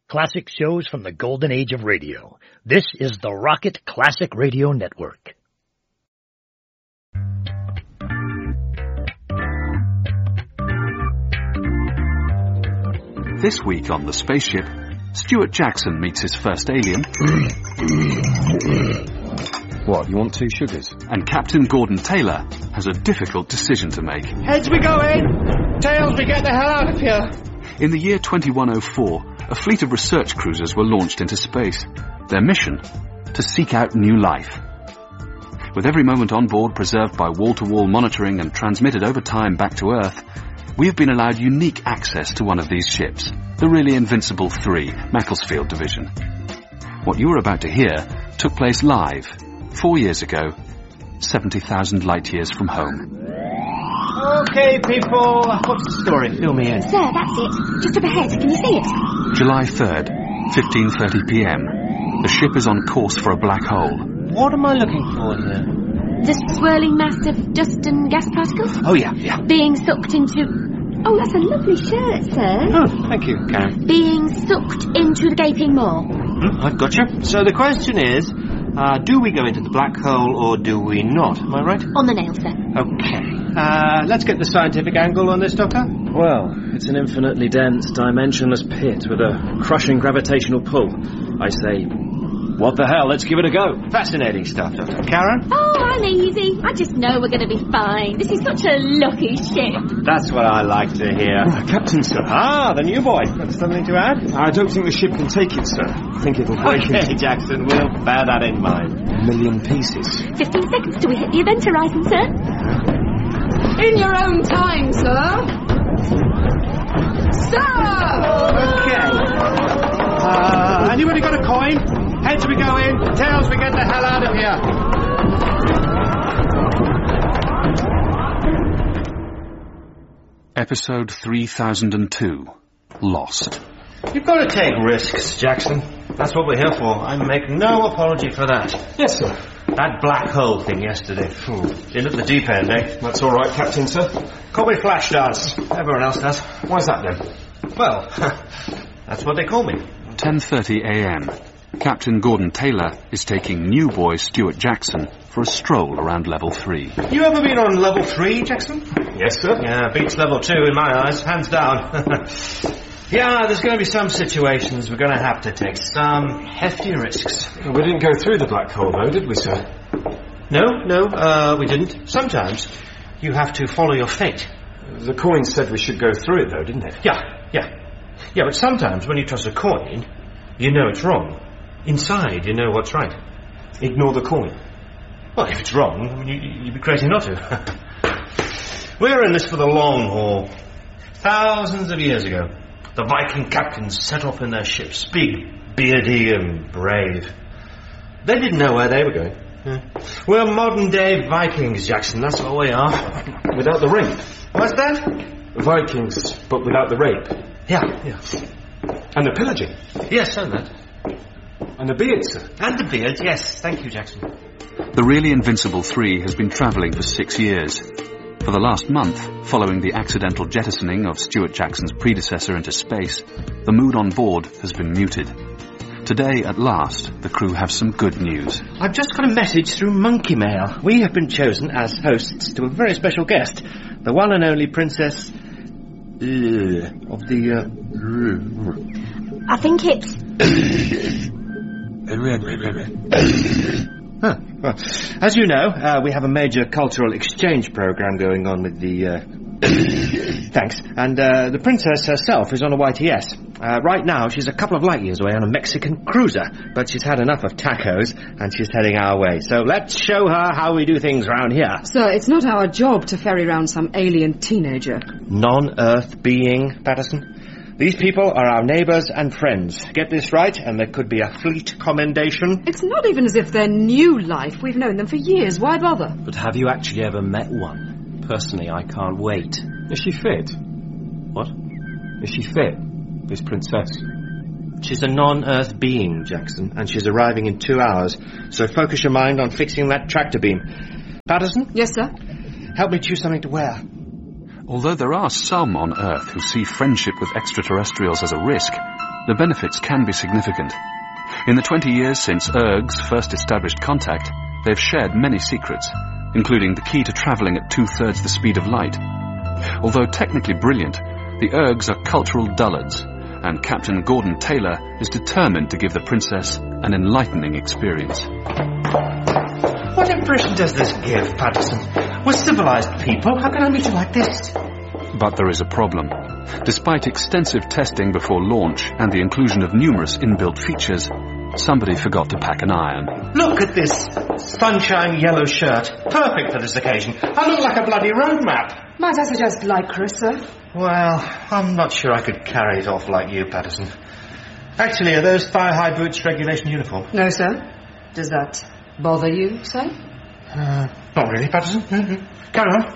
Classic shows from the golden age of radio. This is the Rocket Classic Radio Network. This week on the spaceship, Stuart Jackson meets his first alien. What, you want 2 sugars? And Captain Gordon Taylor has a difficult decision to make. Heads we go in, tails we get the hell out of here. In the year 2104, a fleet of research cruisers were launched into space. Their mission? To seek out new life. With every moment on board preserved by wall-to-wall monitoring and transmitted over time back to Earth, we have been allowed unique access to one of these ships, the Really Invincible 3, Macclesfield Division. What you are about to hear took place live, 4 years ago, 70,000 light years from home. Okay, people, what's the story? Fill me in. Sir, that's it. Just up ahead. Can you see it? July 3rd, 15:30 p.m. The ship is on course for a black hole. What am I looking for here? The swirling mass of dust and gas particles? Oh, yeah. Being sucked into... Oh, that's a lovely shirt, sir. Oh, thank you, Karen. Being sucked into the gaping maw. I've got you. So the question is, do we go into the black hole or do we not? Am I right? On the nail, sir. Okay. Let's get the scientific angle on this, Doctor. Well, it's an infinitely dense, dimensionless pit with a crushing gravitational pull. I say, what the hell, let's give it a go. Fascinating stuff, Doctor. Karen? Oh, I'm easy. I just know we're going to be fine. This is such a lucky ship. That's what I like to hear. Captain, sir. Ah, the new boy. Got something to add? I don't think the ship can take it, sir. I think it'll break Okay, Jackson, we'll bear that in mind. 1,000,000 pieces. 15 seconds till we hit the event horizon, sir. In your own time, sir. Stop! Okay. Anybody got a coin? Heads we go in, tails we get the hell out of here. Episode 3002, Lost. You've got to take risks, Jackson. That's what we're here for. I make no apology for that. Yes, sir. That black hole thing yesterday. In at the deep end, eh? That's all right, Captain, sir. Call me Flash dance. Everyone else does. Why's that, then? Well, that's what they call me. 10:30 a.m. Captain Gordon Taylor is taking new boy Stuart Jackson for a stroll around level 3. You ever been on level 3, Jackson? Yes, sir. Yeah, beats level 2 in my eyes, hands down. Yeah, there's going to be some situations we're going to have to take some hefty risks. We didn't go through the black hole, though, did we, sir? No, we didn't. Sometimes you have to follow your fate. The coin said we should go through it, though, didn't it? Yeah, but sometimes when you toss a coin, you know it's wrong. Inside, you know what's right. Ignore the coin. Well, if it's wrong, I mean, you'd be crazy not to. We're in this for the long haul. Thousands of years ago, the Viking captains set off in their ships, big, beardy and brave. They didn't know where they were going. We're modern-day Vikings, Jackson, that's what we are. Without the rape. What's that? Vikings, but without the rape. Yeah. And the pillaging. Yes, and that. And the beard, sir. And the beard, yes. Thank you, Jackson. The Really Invincible 3 has been travelling for 6 years. For the last month, following the accidental jettisoning of Stuart Jackson's predecessor into space, the mood on board has been muted. Today, at last, the crew have some good news. I've just got a message through Monkey Mail. We have been chosen as hosts to a very special guest, the one and only Princess... of the... I think it's... Well, as you know, we have a major cultural exchange program going on with the... Thanks. And the princess herself is on a YTS. Right now, she's a couple of light years away on a Mexican cruiser, but she's had enough of tacos, and she's heading our way. So let's show her how we do things around here. Sir, it's not our job to ferry round some alien teenager. Non-Earth being, Patterson. These people are our neighbours and friends. Get this right, and there could be a fleet commendation. It's not even as if they're new life. We've known them for years. Why bother? But have you actually ever met one? Personally, I can't wait. Is she fit? What? Is she fit, this princess? She's a non-Earth being, Jackson, and she's arriving in 2 hours. So focus your mind on fixing that tractor beam. Patterson? Yes, sir? Help me choose something to wear. Although there are some on Earth who see friendship with extraterrestrials as a risk, the benefits can be significant. In the 20 years since ERGs first established contact, they've shared many secrets, including the key to travelling at 2/3 the speed of light. Although technically brilliant, the ERGs are cultural dullards, and Captain Gordon Taylor is determined to give the Princess an enlightening experience. What impression does this give, Patterson? We're civilized people. How can I meet you like this? But there is a problem. Despite extensive testing before launch and the inclusion of numerous inbuilt features, somebody forgot to pack an iron. Look at this sunshine yellow shirt. Perfect for this occasion. I look like a bloody road map. Might I suggest lycra, sir? Well, I'm not sure I could carry it off like you, Patterson. Actually, are those thigh-high boots regulation uniform? No, sir. Does that bother you, sir? Not really, Patterson. Mm-hmm. Carry on.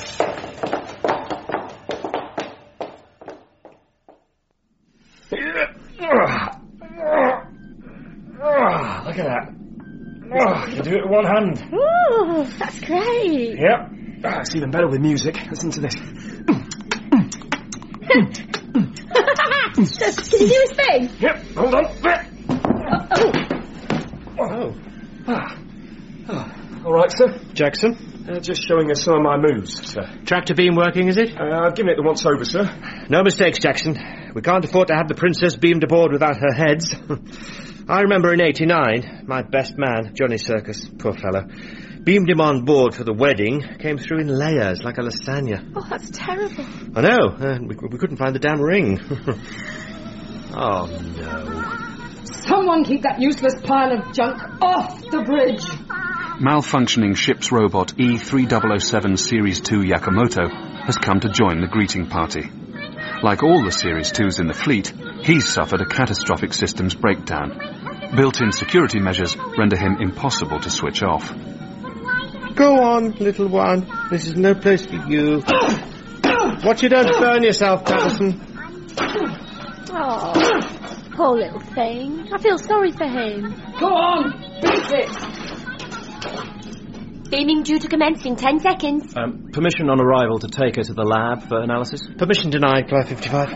Look at that. You do it with one hand. Ooh, that's great. Yep. It's even better with music. Listen to this. Can you do his thing? Yep, hold on. All right, sir. Jackson? Just showing us some of my moves, sir. Tractor beam working, is it? I've given it the once over, sir. No mistakes, Jackson. We can't afford to have the Princess beamed aboard without her heads. I remember in '89, my best man, Johnny Circus, poor fellow, beamed him on board for the wedding, came through in layers like a lasagna. Oh, that's terrible. I know. We couldn't find the damn ring. Oh, no. Someone keep that useless pile of junk off the bridge. Malfunctioning ship's robot E3007 Series 2 Yakamoto has come to join the greeting party. Like all the Series 2s in the fleet, he's suffered a catastrophic systems breakdown. Built-in security measures render him impossible to switch off. Go on, little one. This is no place for you. Watch you don't burn yourself, Patterson. Oh, poor little thing. I feel sorry for him. Go on, beat it. Beaming due to commence in 10 seconds. Permission on arrival to take her to the lab for analysis? Permission denied, Clive 55.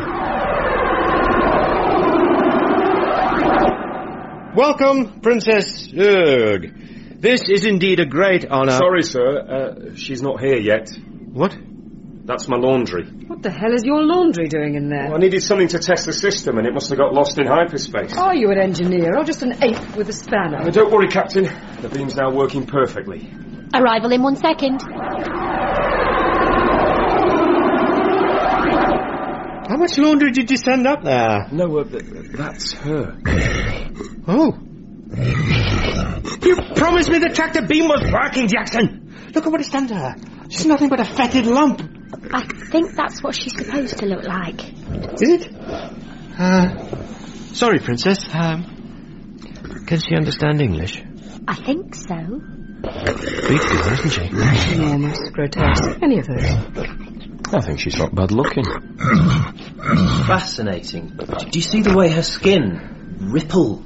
Welcome, Princess Erg. This is indeed a great honour. Sorry, sir. She's not here yet. What? That's my laundry. What the hell is your laundry doing in there? Well, I needed something to test the system, and it must have got lost in hyperspace. Are you an engineer or just an ape with a spanner? Don't worry, Captain. The beam's now working perfectly. Arrival in 1 second. How much laundry did you send up there? No, that's her. Oh. You promised me the tractor beam was working, Jackson. Look at what it's done to her. She's nothing but a fetid lump. I think that's what she's supposed to look like. Is it? Sorry, Princess. Can she understand English? I think so. Big girl, isn't she? Enormous, grotesque. Any of those. I think she's not bad looking. Fascinating. Do you see the way her skin ripples?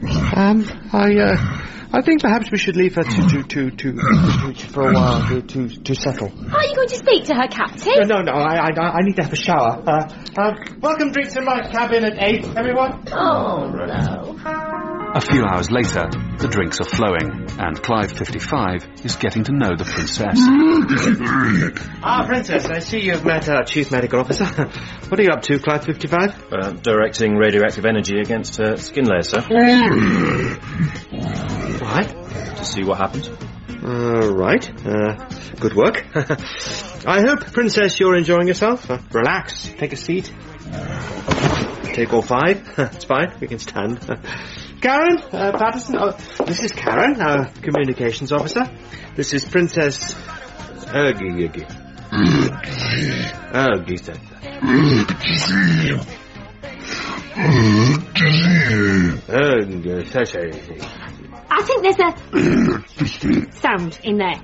I think perhaps we should leave her to for a while to settle. Are you going to speak to her, Captain? No, I need to have a shower. Welcome drinks in my cabin at 8, everyone. Oh, no. A few hours later, the drinks are flowing, and Clive 55 is getting to know the Princess. Princess, I see you've met our Chief Medical Officer. What are you up to, Clive 55? Directing radioactive energy against her skin layer, sir. Right. To see what happens. Right. Good work. I hope, Princess, you're enjoying yourself. Relax. Take a seat. Take all 5. It's fine. We can stand. Karen, Patterson. This is Karen, our communications officer. This is Princess Ergi. I think there's a sound in there.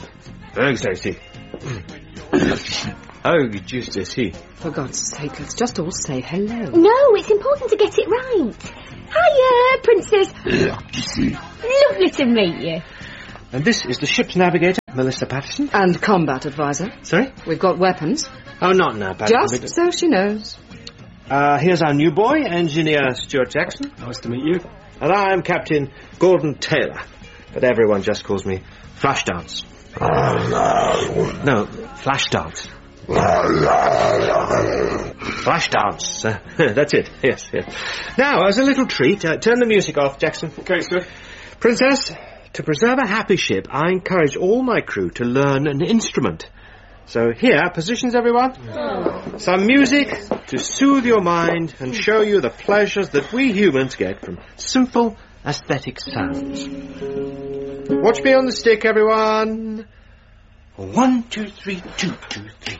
For God's sake, let's just all say hello. No, it's important to get it right. Hiya, Princess. Lovely to meet you. And this is the ship's navigator, Melissa Patterson. And combat advisor. Sorry? We've got weapons. Oh, not now, Patterson. Just so she knows. Here's our new boy, Engineer Stuart Jackson. Nice to meet you. And I'm Captain Gordon Taylor, but everyone just calls me Flashdance. No, Flashdance. Flashdance. That's it. Yes. Now, as a little treat, turn the music off, Jackson. Okay, sir. Princess, to preserve a happy ship, I encourage all my crew to learn an instrument. So here, positions, everyone. Some music to soothe your mind and show you the pleasures that we humans get from simple aesthetic sounds. Watch me on the stick, everyone. 1, 2, 3, 2, 2, 3.